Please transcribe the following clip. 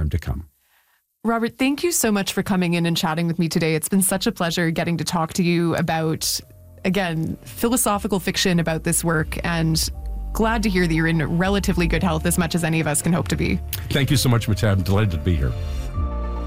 time to come. Robert, thank you so much for coming in and chatting with me today. It's been such a pleasure getting to talk to you about, again, philosophical fiction about this work, and glad to hear that you're in relatively good health, as much as any of us can hope to be. Thank you so much, Mattea. I'm delighted to be here.